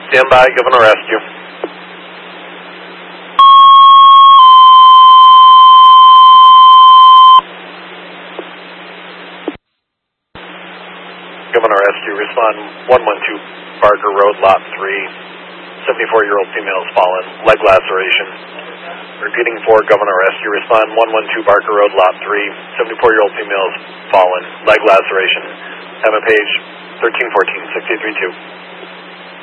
Stand by, Governor Rescue. Governor Rescue, respond 112 Barker Road, Lot 3. 74-year-old female has fallen, leg laceration. Repeating for Governor Rescue, respond 112 Barker Road, Lot 3. 74-year-old female has fallen, leg laceration. Have a page 1314-6832.